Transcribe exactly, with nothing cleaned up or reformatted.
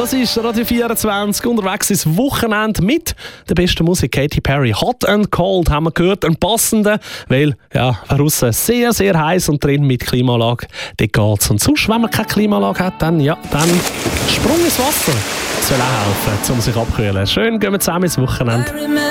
Das ist Radio vierundzwanzig, unterwegs ins Wochenende mit der besten Musik. Katy Perry, Hot and Cold, haben wir gehört, einen passenden, weil ja, draussen sehr, sehr heiß und drin mit Klimaanlage, dort geht's. Und sonst, wenn man keine Klimaanlage hat, dann, ja, dann Sprung ins Wasser. Das soll auch helfen, um sich abkühlen. Schön, gehen wir zusammen ins Wochenende.